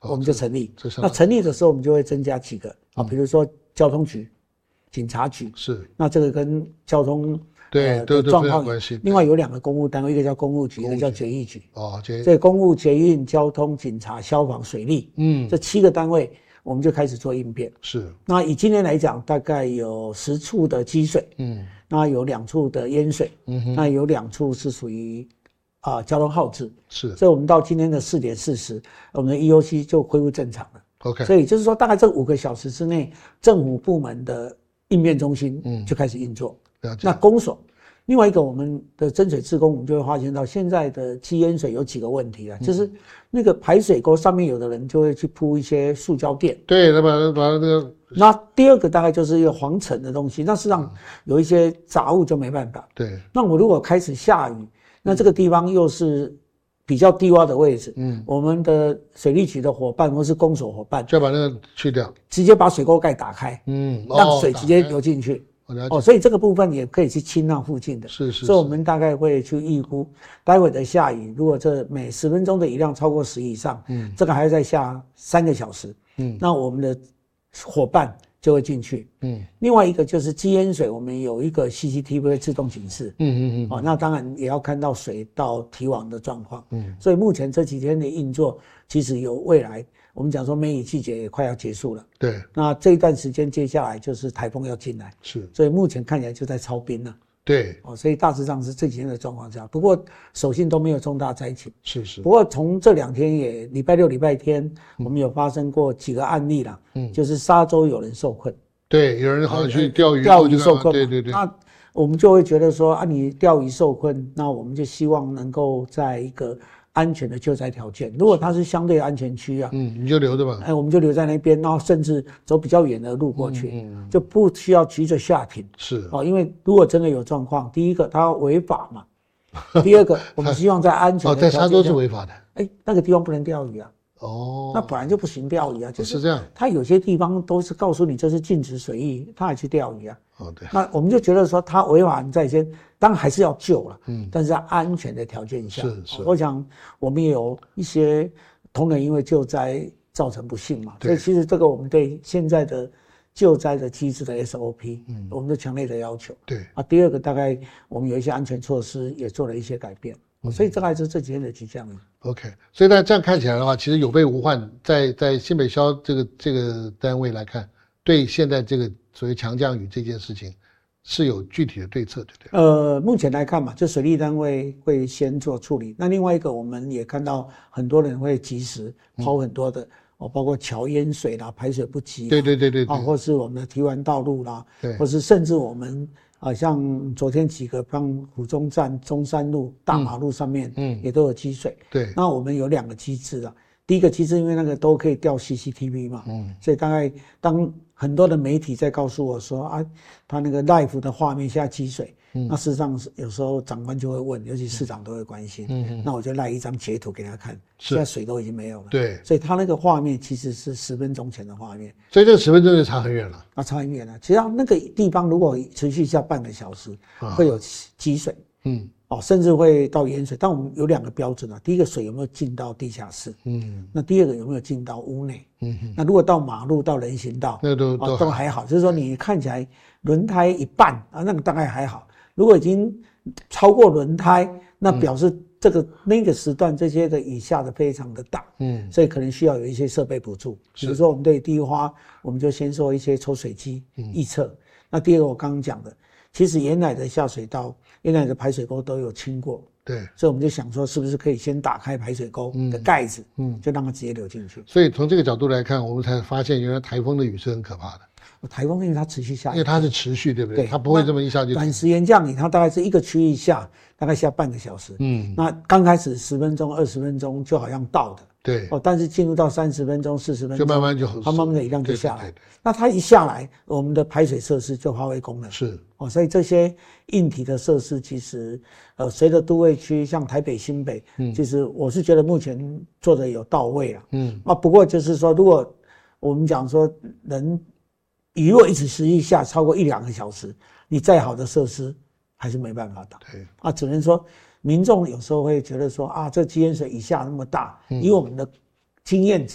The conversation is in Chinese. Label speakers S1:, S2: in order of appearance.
S1: 我们就成立。那成立的时候，我们就会增加几个啊，比如说交通局、警察局，
S2: 是。
S1: 那这个跟交通
S2: 对
S1: 的状况
S2: 关系。
S1: 另外有2个公务单位，一个叫公务局，一个叫检疫局。
S2: 哦，
S1: 所以公务、捷运、交通、警察、消防、水利，这7个单位，我们就开始做应变。
S2: 是。
S1: 那以今年来讲，大概有10处的积水，那有2处的淹水，那有2处是属于交通号志。
S2: 是。
S1: 所以我们到今天的4点40，我们的 EOC 就恢复正常了。
S2: OK。
S1: 所以就是说，大概这5个小时之内，政府部门的应变中心就开始运作。那公所，另外一个我们的增水志工，我们就会发现到现在的积淹水有几个问题啊，就是那个排水沟上面有的人就会去铺一些塑胶垫，
S2: 对，把那个。
S1: 那第2个大概就是一个黄尘的东西，那事实上有一些杂物就没办法。
S2: 对。
S1: 那我如果开始下雨，那这个地方又是比较低洼的位置，我们的水利局的伙伴或是公所伙伴
S2: 就把那个去掉，
S1: 直接把水沟盖打开，让水直接流进去。所以这个部分也可以去清那附近的。
S2: 是。
S1: 所以我们大概会去预估，待会的下雨，如果这每10分钟的雨量超过10以上，这个还要再下3个小时，那我们的伙伴就会进去。另外一个就是积淹水，我们有一个 CCTV 会自动警示。那当然也要看到水到堤防的状况。所以目前这几天的运作，其实有未来。我们讲说梅雨季节也快要结束了，
S2: 对。
S1: 那这一段时间接下来就是台风要进来，
S2: 是。
S1: 所以目前看起来就在超冰了。
S2: 对。
S1: 所以大致上是这几天的状况下，不过所幸都没有重大灾情。
S2: 是。
S1: 不过从这2天也礼拜6、礼拜天，我们有发生过几个案例啦，就是沙洲有人受困。
S2: 对，有人好像去钓鱼
S1: 受困。
S2: 对。
S1: 那我们就会觉得说你钓鱼受困，那我们就希望能够在一个安全的救灾条件，如果它是相对安全区啊，
S2: 你就留着吧。
S1: 我们就留在那边，然后甚至走比较远的路过去，就不需要急着下停。
S2: 是。
S1: 因为如果真的有状况，第一个它违法嘛，第2个我们希望在安全的条件下。
S2: 在沙洲是违法的。
S1: 那个地方不能钓鱼啊。那本来就不行钓鱼啊，
S2: 就是这样。
S1: 它有些地方都是告诉你这是禁止水域，他还去钓鱼啊。
S2: 对。
S1: 那我们就觉得说他违法在先，当然还是要救了，但是在安全的条件下。
S2: 是。
S1: 我想我们也有一些同仁因为救灾造成不幸嘛，所以其实这个我们对现在的救灾的机制的 SOP，我们都强烈的要求。
S2: 对。
S1: 第2个大概我们有一些安全措施也做了一些改变。所以这还是这几天的迹象。
S2: OK， 所以这样看起来的话，其实有备无患，在新北消这个单位来看，对现在这个所谓强降雨这件事情是有具体的对策，对不对？
S1: 目前来看嘛，就水利单位会先做处理。那另外一个，我们也看到很多人会及时抛很多的包括桥淹水啦、排水不及，
S2: 对，
S1: 或是我们的堤防道路啦，
S2: 对，
S1: 或是甚至我们像昨天几个像府中站、中山路大马路上面，也都有积水。
S2: 对，
S1: 那我们有2个机制啊。第一个机制，因为那个都可以调 CCTV 嘛，所以大概当很多的媒体在告诉我说他那个 live 的画面现在积水，那事实上有时候长官就会问，尤其市长都会关心，那我就赖一张截图给他看，现在水都已经没有了，
S2: 对，
S1: 所以他那个画面其实是10分钟前的画面，
S2: 所以这10分钟就差很远了，
S1: 差很远了。其实那个地方如果持续下半个小时，会有积水，甚至会到淹水，但我们有2个标准啊。第一个，水有没有进到地下室？那第2个有没有进到屋内？那如果到马路、到人行道，
S2: 那都
S1: 还好，就是说你看起来轮胎一半那个大概还好。如果已经超过轮胎，那表示那个时段这些的雨下的非常的大，所以可能需要有一些设备补助。比如说我们对第一花，我们就先做一些抽水机预测。那第2个我刚刚讲的。其实原来的下水道、原来的排水沟都有清过，
S2: 对，
S1: 所以我们就想说，是不是可以先打开排水沟的盖子，就让它直接流进去。
S2: 所以从这个角度来看，我们才发现原来台风的雨是很可怕的。
S1: 台风因为它持续下雨，
S2: 因为它是持续，对不对？它不会这么一下就。
S1: 短时间降雨，它大概是一个区域下，大概下半个小时。那刚开始10分钟、20分钟就好像到的。
S2: 对。
S1: 但是进入到30分钟、40分钟，
S2: 就慢慢
S1: 它慢慢的雨量就下来。那它一下来，我们的排水设施就发挥功能。
S2: 是。
S1: 所以这些硬体的设施，其实随着都会区，像台北、新北，其实我是觉得目前做的有到位了。不过就是说，如果我们讲说雨若一直持续下超过1-2个小时，你再好的设施还是没办法打。
S2: 对。
S1: 只能说民众有时候会觉得说这积淹水雨下那么大，以我们的经验